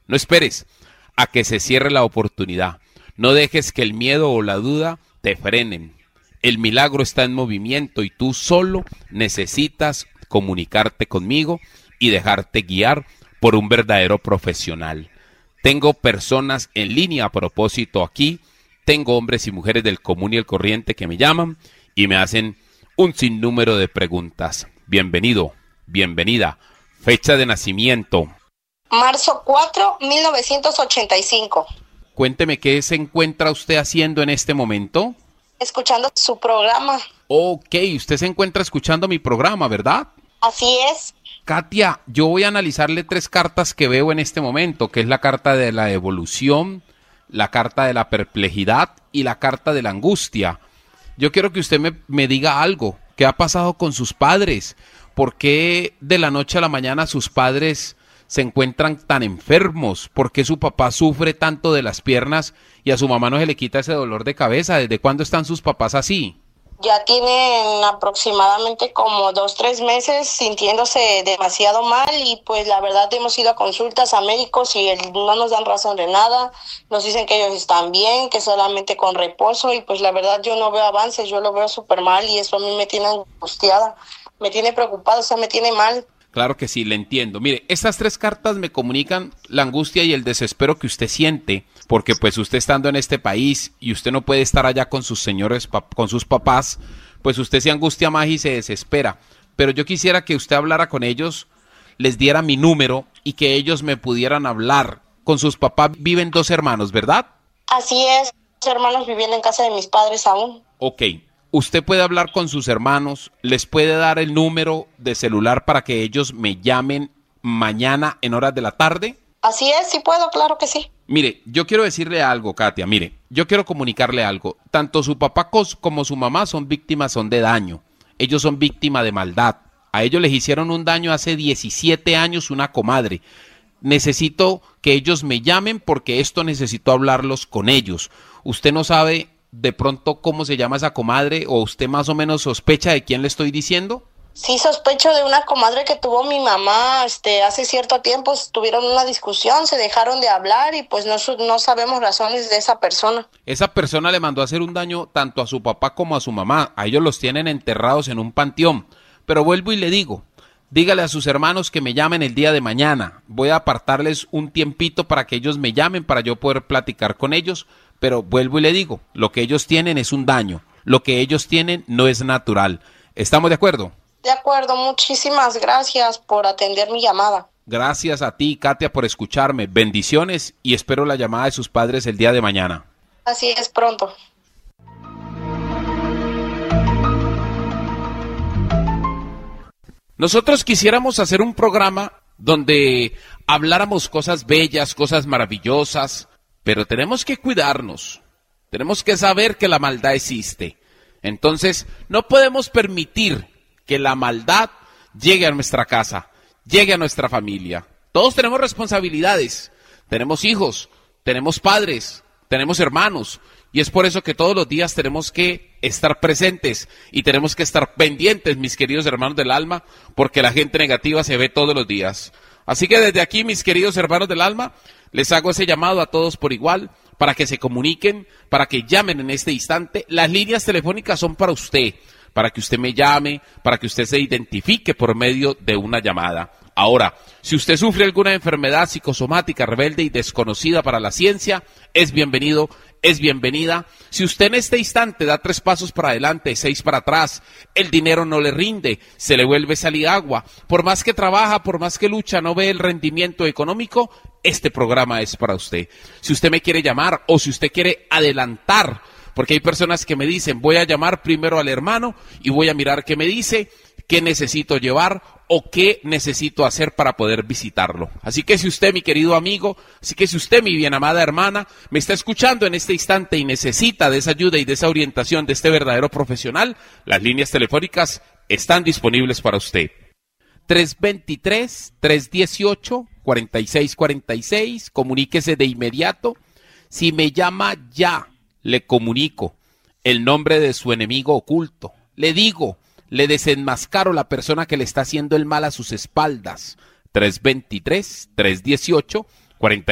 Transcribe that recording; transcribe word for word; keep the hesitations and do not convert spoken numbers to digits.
No esperes a que se cierre la oportunidad. No dejes que el miedo o la duda te frenen. El milagro está en movimiento y tú solo necesitas comunicarte conmigo y dejarte guiar por un verdadero profesional. Tengo personas en línea a propósito aquí. Tengo hombres y mujeres del común y el corriente que me llaman y me hacen un sinnúmero de preguntas. Bienvenido, bienvenida. Fecha de nacimiento. Marzo cuatro, mil novecientos ochenta y cinco. Cuénteme qué se encuentra usted haciendo en este momento. Escuchando su programa. Ok, usted se encuentra escuchando mi programa, ¿verdad? Así es. Katia, yo voy a analizarle tres cartas que veo en este momento, que es la carta de la evolución, la carta de la perplejidad y la carta de la angustia. Yo quiero que usted me, me diga algo. ¿Qué ha pasado con sus padres? ¿Por qué de la noche a la mañana sus padres se encuentran tan enfermos? ¿Por qué su papá sufre tanto de las piernas y a su mamá no se le quita ese dolor de cabeza? ¿Desde cuándo están sus papás así? Ya tienen aproximadamente como dos, tres meses sintiéndose demasiado mal y pues la verdad hemos ido a consultas a médicos y no nos dan razón de nada. Nos dicen que ellos están bien, que solamente con reposo y pues la verdad yo no veo avances, yo lo veo súper mal y eso a mí me tiene angustiada, me tiene preocupada, o sea, me tiene mal. Claro que sí, le entiendo. Mire, estas tres cartas me comunican la angustia y el desespero que usted siente, porque pues usted estando en este país y usted no puede estar allá con sus señores, con sus papás, pues usted se angustia más y se desespera. Pero yo quisiera que usted hablara con ellos, les diera mi número y que ellos me pudieran hablar. Con sus papás viven dos hermanos, ¿verdad? Así es, dos hermanos viviendo en casa de mis padres aún. Ok. Usted puede hablar con sus hermanos, les puede dar el número de celular para que ellos me llamen mañana en horas de la tarde. Así es, sí puedo, claro que sí. Mire, yo quiero decirle algo, Katia, mire, yo quiero comunicarle algo. Tanto su papá como su mamá son víctimas, son de daño. Ellos son víctimas de maldad. A ellos les hicieron un daño hace diecisiete años una comadre. Necesito que ellos me llamen porque esto necesito hablarlos con ellos. Usted no sabe de pronto cómo se llama esa comadre o usted más o menos sospecha de quién le estoy diciendo. Sí, sospecho de una comadre que tuvo mi mamá este, hace cierto tiempo, tuvieron una discusión, se dejaron de hablar y pues no, no sabemos razones de esa persona. Esa persona le mandó a hacer un daño tanto a su papá como a su mamá, a ellos los tienen enterrados en un panteón, pero vuelvo y le digo, dígale a sus hermanos que me llamen el día de mañana, voy a apartarles un tiempito para que ellos me llamen para yo poder platicar con ellos, pero vuelvo y le digo, lo que ellos tienen es un daño, lo que ellos tienen no es natural. ¿Estamos de acuerdo? De acuerdo, muchísimas gracias por atender mi llamada. Gracias a ti, Katia, por escucharme. Bendiciones y espero la llamada de sus padres el día de mañana. Así es, pronto. Nosotros quisiéramos hacer un programa donde habláramos cosas bellas, cosas maravillosas, pero tenemos que cuidarnos, tenemos que saber que la maldad existe. Entonces, no podemos permitir que la maldad llegue a nuestra casa, llegue a nuestra familia. Todos tenemos responsabilidades, tenemos hijos, tenemos padres, tenemos hermanos, y es por eso que todos los días tenemos que estar presentes y tenemos que estar pendientes, mis queridos hermanos del alma, porque la gente negativa se ve todos los días. Así que desde aquí, mis queridos hermanos del alma, les hago ese llamado a todos por igual, para que se comuniquen, para que llamen en este instante. Las líneas telefónicas son para usted, para que usted me llame, para que usted se identifique por medio de una llamada. Ahora, si usted sufre alguna enfermedad psicosomática rebelde y desconocida para la ciencia, es bienvenido, es bienvenida. Si usted en este instante da tres pasos para adelante, seis para atrás, el dinero no le rinde, se le vuelve salir agua. Por más que trabaja, por más que lucha, no ve el rendimiento económico, este programa es para usted. Si usted me quiere llamar o si usted quiere adelantar, porque hay personas que me dicen, voy a llamar primero al hermano y voy a mirar qué me dice, qué necesito llevar o qué necesito hacer para poder visitarlo. Así que si usted, mi querido amigo, así que si usted, mi bien amada hermana, me está escuchando en este instante y necesita de esa ayuda y de esa orientación de este verdadero profesional, las líneas telefónicas están disponibles para usted. tres dos tres, tres uno ocho, cuatro seis cuatro seis, comuníquese de inmediato. Si me llama ya, le comunico el nombre de su enemigo oculto. Le digo, le desenmascaro la persona que le está haciendo el mal a sus espaldas. tres dos tres, tres uno ocho, cuatro